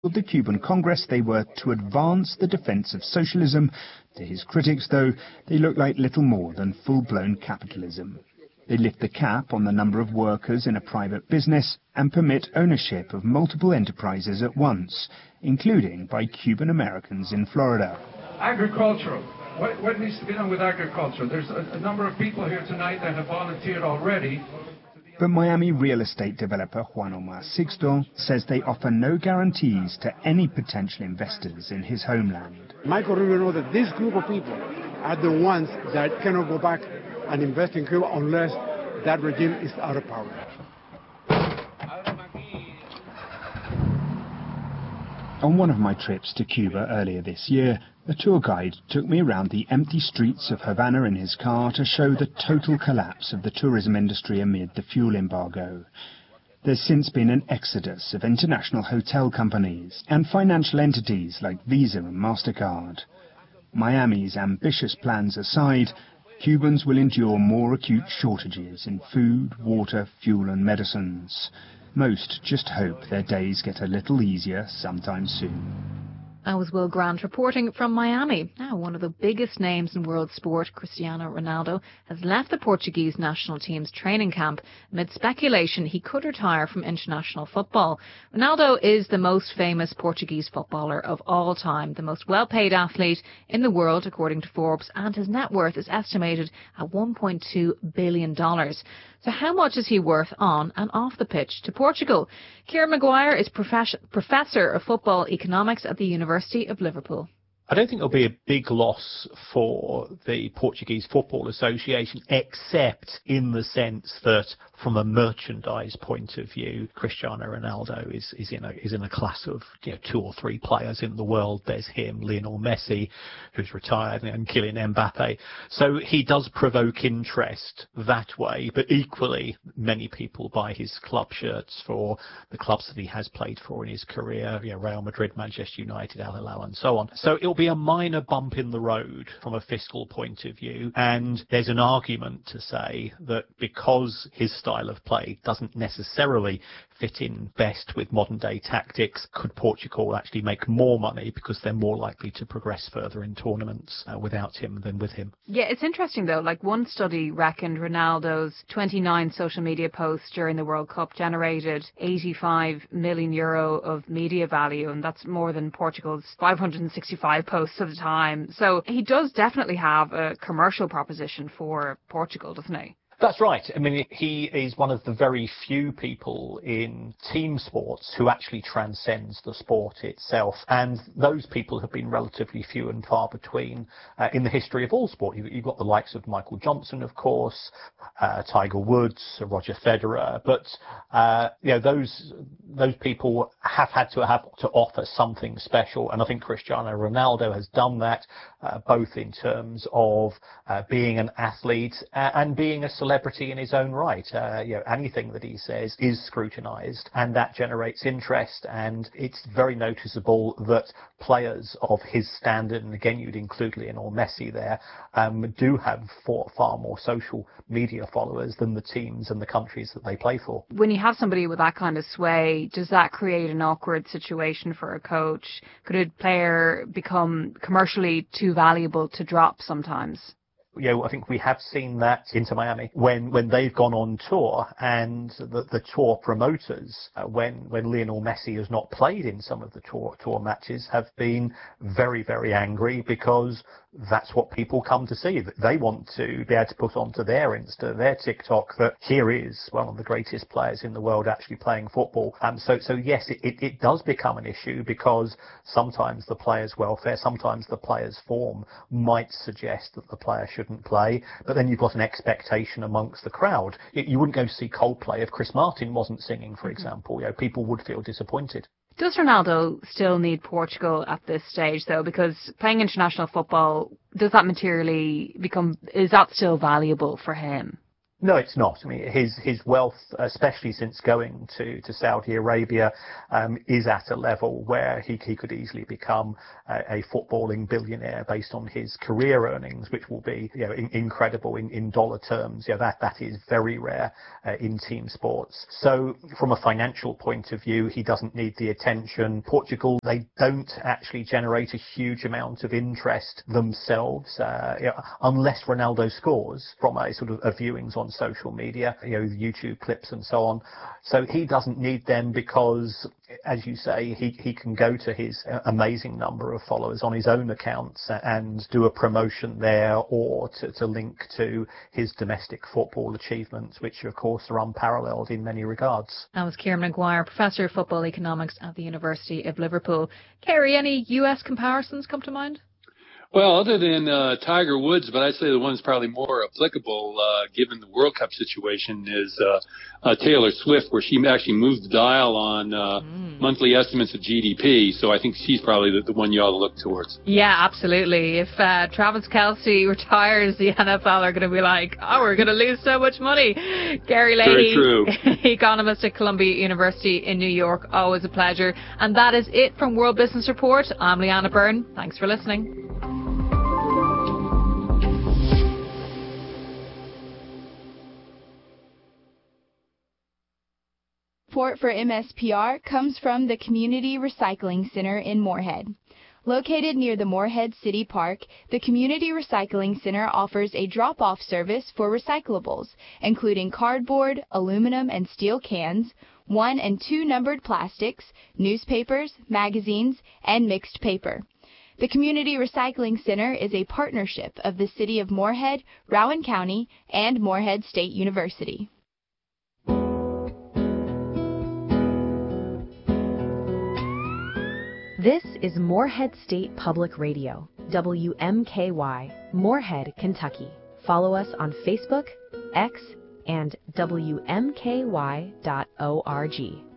told the Cuban Congress they were to advance the defense of socialism. To his critics, though, they look like little more than full-blown capitalism. They lift the cap on the number of workers in a private business and permit ownership of multiple enterprises at once, including by Cuban Americans in Florida. Agricultural. What needs to be done with agriculture? There's a number of people here tonight that have volunteered already. But Miami real estate developer Juan Omar Sixto says they offer no guarantees to any potential investors in his homeland. Michael Rubio knows that this group of people are the ones that cannot go back and invest in Cuba unless that regime is out of power. On one of my trips to Cuba earlier this year, a tour guide took me around the empty streets of Havana in his car to show the total collapse of the tourism industry amid the fuel embargo. There's since been an exodus of international hotel companies and financial entities like Visa and MasterCard. Miami's ambitious plans aside, Cubans will endure more acute shortages in food, water, fuel and medicines. Most just hope their days get a little easier sometime soon. That was Will Grant reporting from Miami. Now, one of the biggest names in world sport, Cristiano Ronaldo, has left the Portuguese national team's training camp amid speculation he could retire from international football. Ronaldo is the most famous Portuguese footballer of all time, the most well-paid athlete in the world, according to Forbes, and his net worth is estimated at $1.2 billion. So how much is he worth on and off the pitch to Portugal? Kieran Maguire is Professor of Football Economics at the University of Liverpool. I don't think it'll be a big loss for the Portuguese Football Association, except in the sense that from a merchandise point of view, Cristiano Ronaldo is in a class of two or three players in the world. There's him, Lionel Messi, who's retired, and Kylian Mbappe. So he does provoke interest that way, but equally many people buy his club shirts for the clubs that he has played for in his career, Real Madrid, Manchester United, Al Hilal, and so on. So it'll be a minor bump in the road from a fiscal point of view, and there's an argument to say that because his style of play doesn't necessarily fit in best with modern day tactics, could Portugal actually make more money because they're more likely to progress further in tournaments without him than with him. Yeah, it's interesting though, like one study reckoned Ronaldo's 29 social media posts during the World Cup generated €85 million of media value, and that's more than Portugal's 565 posts at a time. So he does definitely have a commercial proposition for Portugal, doesn't he? That's right. I mean, he is one of the very few people in team sports who actually transcends the sport itself. And those people have been relatively few and far between in the history of all sport. You've got the likes of Michael Johnson, of course, Tiger Woods, Roger Federer. But, those people have had to offer something special. And I think Cristiano Ronaldo has done that, both in terms of being an athlete and being a celebrity in his own right. Anything that he says is scrutinised, and that generates interest, and it's very noticeable that players of his standard, and again you'd include Lionel Messi there, do have far more social media followers than the teams and the countries that they play for. When you have somebody with that kind of sway, does that create an awkward situation for a coach? Could a player become commercially too valuable to drop sometimes? I think we have seen that Inter Miami when they've gone on tour, and the tour promoters, when Lionel Messi has not played in some of the tour matches, have been very, very angry because that's what people come to see. They want to be able to put onto their Insta, their TikTok, that here is one of the greatest players in the world actually playing football. So yes, it does become an issue because sometimes the player's welfare, sometimes the player's form might suggest that the player shouldn't play, but then you've got an expectation amongst the crowd. You wouldn't go to see Coldplay if Chris Martin wasn't singing, for example. People would feel disappointed. Does Ronaldo still need Portugal at this stage, though? Because playing international football, does that materially is that still valuable for him? No, it's not. I mean, his wealth, especially since going to Saudi Arabia, is at a level where he could easily become a footballing billionaire based on his career earnings, which will be, incredible in dollar terms. That is very rare in team sports. So from a financial point of view, he doesn't need the attention. Portugal, they don't actually generate a huge amount of interest themselves, unless Ronaldo scores from a sort of viewings on social media, YouTube clips and so on. So he doesn't need them because, as you say, he can go to his amazing number of followers on his own accounts and do a promotion there, or to link to his domestic football achievements, which of course are unparalleled in many regards. That was Kieran Maguire, Professor of Football Economics at the University of Liverpool. Kerry, any US comparisons come to mind? Well, other than Tiger Woods, but I'd say the one that's probably more applicable, given the World Cup situation, is Taylor Swift, where she actually moved the dial on monthly estimates of GDP. So I think she's probably the one you ought to look towards. Yeah, absolutely. If Travis Kelce retires, the NFL are going to be like, we're going to lose so much money. Gary Leahy, economist at Columbia University in New York, always a pleasure. And that is it from World Business Report. I'm Leanna Byrne. Thanks for listening. Support for MSPR comes from the Community Recycling Center in Moorhead. Located near the Moorhead City Park, the Community Recycling Center offers a drop-off service for recyclables, including cardboard, aluminum and steel cans, 1 and 2 numbered plastics, newspapers, magazines, and mixed paper. The Community Recycling Center is a partnership of the City of Moorhead, Rowan County, and Moorhead State University. This is Moorhead State Public Radio, WMKY, Moorhead, Kentucky. Follow us on Facebook, X, and WMKY.org.